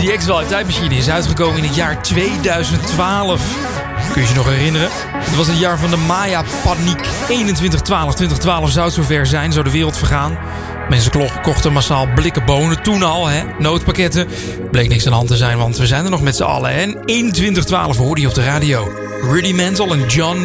The X-Files Time Machine is uitgekomen in het jaar 2012. Kun je je nog herinneren? Het was het jaar van de Maya-paniek. 2012 zou het zover zijn, zou de wereld vergaan. Mensen kochten massaal blikken bonen, toen al, hè? Noodpakketten. Bleek niks aan de hand te zijn, want we zijn er nog met z'n allen. En in 2012 hoorde je op de radio Rudy Mantle en John